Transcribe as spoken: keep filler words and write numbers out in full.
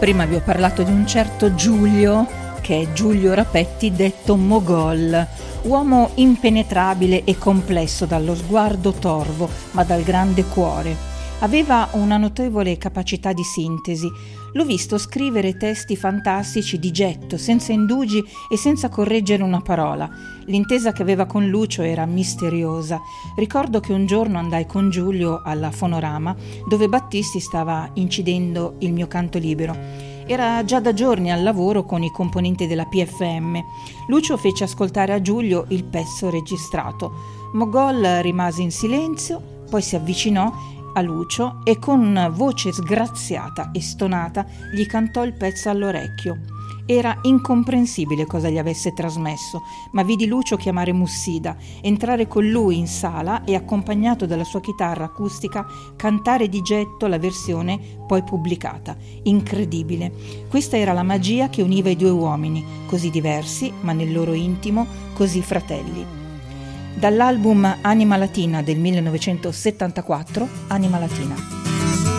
Prima vi ho parlato di un certo Giulio, che è Giulio Rapetti, detto Mogol, uomo impenetrabile e complesso dallo sguardo torvo, ma dal grande cuore. Aveva una notevole capacità di sintesi. L'ho visto scrivere testi fantastici di getto, senza indugi e senza correggere una parola. L'intesa che aveva con Lucio era misteriosa. Ricordo che un giorno andai con Giulio alla Fonorama, dove Battisti stava incidendo il mio canto libero. Era già da giorni al lavoro con i componenti della P F M. Lucio fece ascoltare a Giulio il pezzo registrato. Mogol rimase in silenzio, poi si avvicinò a Lucio e con voce sgraziata e stonata gli cantò il pezzo all'orecchio. Era incomprensibile cosa gli avesse trasmesso, ma vidi Lucio chiamare Mussida, entrare con lui in sala e, accompagnato dalla sua chitarra acustica, cantare di getto la versione poi pubblicata. Incredibile. Questa era la magia che univa i due uomini, così diversi, ma nel loro intimo così fratelli. Dall'album Anima Latina del millenovecentosettantaquattro, Anima Latina.